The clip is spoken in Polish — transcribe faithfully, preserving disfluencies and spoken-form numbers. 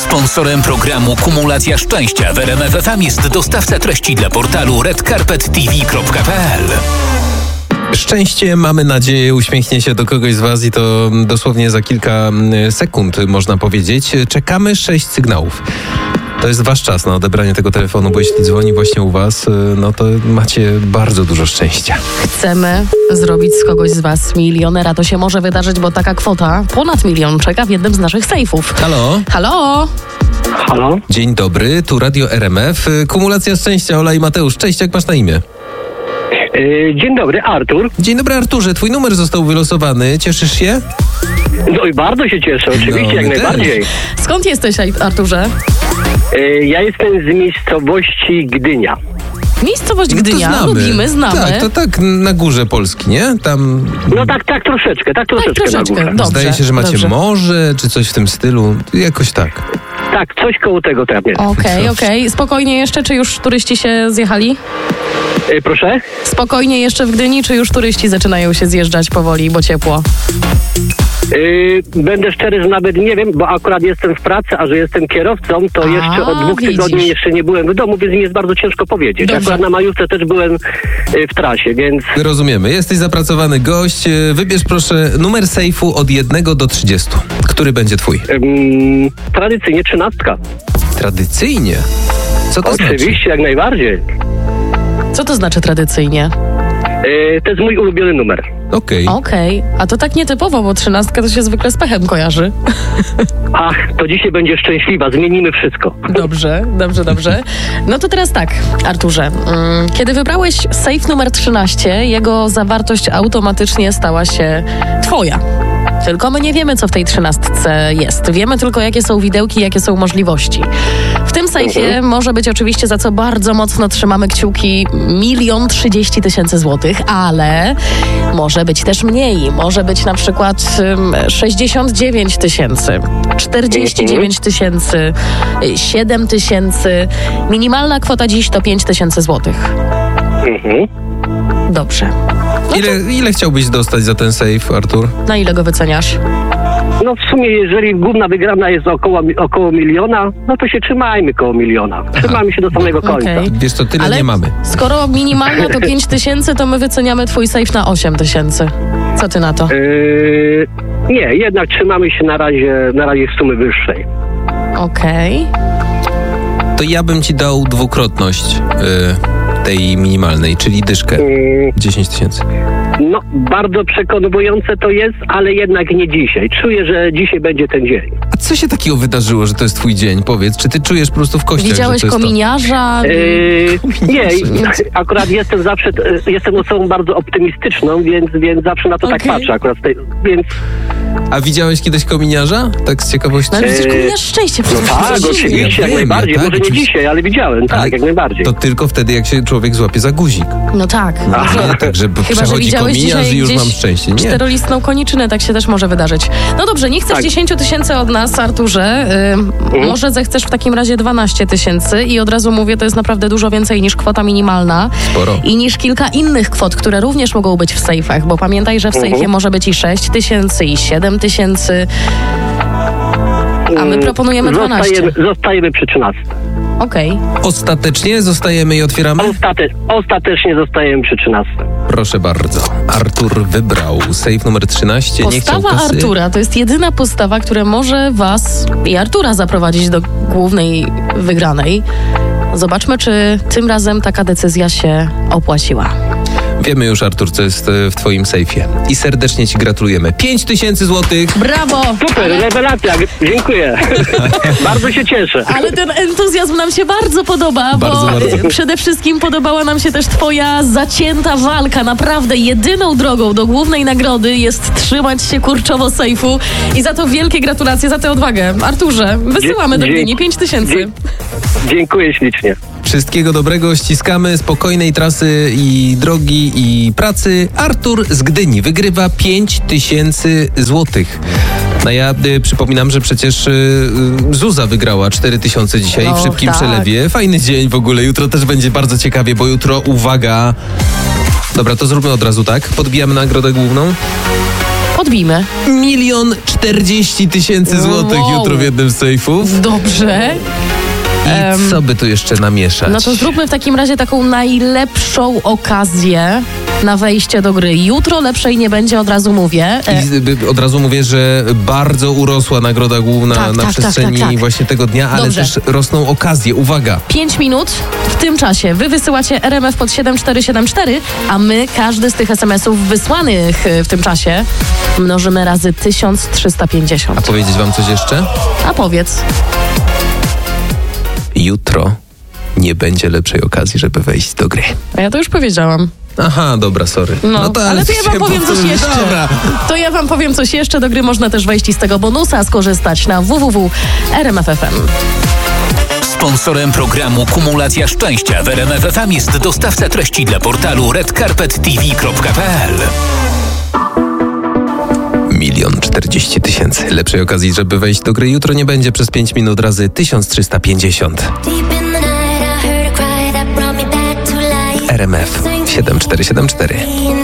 Sponsorem programu Kumulacja Szczęścia w R M F F M jest dostawca treści dla portalu red carpet t v kropka p l. Szczęście, mamy nadzieję, uśmiechnie się do kogoś z Was i to dosłownie za kilka sekund, można powiedzieć. Czekamy sześć sygnałów. To jest Wasz czas na odebranie tego telefonu, bo jeśli dzwoni właśnie u Was, no to macie bardzo dużo szczęścia. Chcemy zrobić z kogoś z Was milionera. To się może wydarzyć, bo taka kwota, ponad milion, czeka w jednym z naszych sejfów. Halo? Halo? Halo? Dzień dobry, tu Radio R M F. Kumulacja Szczęścia, Ola i Mateusz. Cześć, jak masz na imię? Yy, dzień dobry, Artur. Dzień dobry, Arturze. Twój numer został wylosowany. Cieszysz się? No i bardzo się cieszę, oczywiście, No, jak my najbardziej. Skąd jesteś, Arturze? Yy, ja jestem z miejscowości Gdynia. Miejscowość No to Gdynia. znamy. Lubimy, znamy. Tak, to tak na górze Polski, nie? Tam No tak, tak troszeczkę, tak troszeczkę, troszeczkę, na górze. dobrze. zdaje się, że macie dobrze. morze, czy coś w tym stylu. Jakoś tak. Tak, coś koło tego tam jest. Okej, okej. Spokojnie jeszcze, czy już turyści się zjechali? Yy, proszę? Spokojnie jeszcze w Gdyni, czy już turyści zaczynają się zjeżdżać powoli, bo ciepło? Yy, będę szczery, że nawet nie wiem, bo akurat jestem w pracy, a że jestem kierowcą, to A, jeszcze od dwóch widzisz. tygodni jeszcze nie byłem w domu, więc mi jest bardzo ciężko powiedzieć. Dobrze. Akurat na majówce też byłem yy, w trasie, więc... Rozumiemy. Jesteś zapracowany gość. Wybierz proszę numer sejfu od jednego do trzydziestu. Który będzie twój? Yy, tradycyjnie trzynastka. Tradycyjnie? Co to znaczy? Oczywiście, jak najbardziej. Co to znaczy tradycyjnie? Yy, to jest mój ulubiony numer. Okej. Okej, a to tak nietypowo, bo trzynastka to się zwykle z pechem kojarzy. Ach, to dzisiaj będzie szczęśliwa, zmienimy wszystko. Dobrze, dobrze, dobrze. No to teraz tak, Arturze. mm, Kiedy wybrałeś sejf numer trzynaście, jego zawartość automatycznie stała się twoja. Tylko my nie wiemy, co w tej trzynastce jest. Wiemy tylko, jakie są widełki, jakie są możliwości. W tym sejfie Mhm. może być oczywiście, za co bardzo mocno trzymamy kciuki, milion trzydzieści tysięcy złotych, ale może być też mniej. Może być na przykład ym, sześćdziesiąt dziewięć tysięcy, czterdzieści dziewięć tysięcy, siedem tysięcy. Minimalna kwota dziś to pięć tysięcy złotych. Mhm. Dobrze. No to Ile, ile chciałbyś dostać za ten sejf, Artur? na ile go wyceniasz? No w sumie, jeżeli główna wygrana jest około, około miliona, no to się trzymajmy koło miliona. Trzymajmy się do samego końca. Okej. Wiesz co, tyle Ale nie mamy. skoro minimalna to pięć tysięcy, to my wyceniamy twój sejf na osiem tysięcy. Co ty na to? Yy, nie, jednak trzymamy się na razie, na razie w sumy wyższej. Okej. To ja bym ci dał dwukrotność y, tej minimalnej, czyli dyszkę. Yy, dziesięć tysięcy. no, bardzo przekonujące to jest, ale jednak nie dzisiaj. Czuję, że dzisiaj będzie ten dzień. A co się takiego wydarzyło, że to jest twój dzień? Powiedz, czy ty czujesz po prostu w kościach, Widziałeś że to jest kominiarza? Yy, nie, akurat jestem zawsze, jestem osobą bardzo optymistyczną, więc, więc zawsze na to Okej. tak patrzę akurat z tej, więc to? A widziałeś kiedyś kominiarza? Tak z ciekawości? No ale przecież Yy, kominiarz szczęście. no tak, oczywiście, Ja jak wiem, najbardziej. ja tak, Może nie oczywiście. dzisiaj, ale widziałem, tak, Ale jak najbardziej. To tylko wtedy, jak się człowiek złapie za guzik. No tak. Aha. Nie tak, że Chyba, że przechodzi widziałeś kominiarz dzisiaj i już gdzieś mam szczęście. Nie. czterolistną koniczynę, tak się też może wydarzyć. No dobrze, nie chcesz Tak. dziesięć tysięcy od nas, Arturze. Ym, Może zechcesz w takim razie dwanaście tysięcy i od razu mówię, to jest naprawdę dużo więcej niż kwota minimalna. Sporo. I niż kilka innych kwot, które również mogą być w sejfach, bo pamiętaj, że w sejfie Mhm. może być i sześć tysięcy, i siedem tysięcy, a my Mm, proponujemy dwanaście. Zostajemy, zostajemy przy trzynastce. Okej. Ostatecznie zostajemy i otwieramy? Ostate, ostatecznie zostajemy przy trzynastce. Proszę bardzo. Artur wybrał sejf numer trzynaście. Nie chciał Postawa kasy. Artura to jest jedyna postawa, która może was i Artura zaprowadzić do głównej wygranej. Zobaczmy, czy tym razem taka decyzja się opłaciła. Wiemy już, Artur, co jest e, w twoim sejfie. I serdecznie ci gratulujemy. pięć tysięcy złotych. Brawo! Super, Ale, rewelacja, dziękuję. Bardzo się cieszę. ale ten entuzjazm nam się bardzo podoba, Bardzo, bo bardzo. przede wszystkim podobała nam się też twoja zacięta walka. Naprawdę jedyną drogą do głównej nagrody jest trzymać się kurczowo sejfu i za to wielkie gratulacje, za tę odwagę. Arturze, wysyłamy do Dzie- Gdyni pięć tysięcy. dzie- Dziękuję ślicznie. Wszystkiego dobrego, ściskamy, spokojnej trasy i drogi i pracy. Artur z Gdyni wygrywa pięć tysięcy złotych. No ja y, przypominam, że przecież y, y, Zuza wygrała cztery tysiące dzisiaj Och, w szybkim tak. przelewie. Fajny dzień w ogóle. Jutro też będzie bardzo ciekawie, bo jutro, uwaga... Dobra, to zróbmy od razu tak. Podbijamy nagrodę główną. Podbijmy. Milion czterdzieści tysięcy złotych Wow. jutro w jednym z sejfów. Dobrze. I co by tu jeszcze namieszać? No to zróbmy w takim razie taką najlepszą okazję na wejście do gry. Jutro lepszej nie będzie, od razu mówię. E, I z- od razu mówię, że bardzo urosła nagroda główna Tak, na tak, przestrzeni tak, tak, tak. właśnie tego dnia, ale Dobrze. też rosną okazje. Uwaga! Pięć minut. W tym czasie wy wysyłacie R M F pod siedem cztery siedem cztery, a my każdy z tych es em esów wysłanych y, w tym czasie mnożymy razy tysiąc trzysta pięćdziesiąt. Powiedzieć wam coś jeszcze? A powiedz. Jutro nie będzie lepszej okazji, żeby wejść do gry. A ja to już powiedziałam. Aha, dobra, sorry. No, to, ale to ja wam chciałem powiem coś powtórzyć. jeszcze. Dobra. To ja wam powiem coś jeszcze. Do gry można też wejść i z tego bonusa skorzystać na w w w kropka r m f f m. Sponsorem programu Kumulacja Szczęścia w R M F F M jest dostawca treści dla portalu red carpet t v kropka p l. Milion czterdzieści tysięcy. Lepszej okazji, żeby wejść do gry jutro nie będzie przez pięć minut razy tysiąc trzysta pięćdziesiąt. R M F siedem cztery siedem cztery.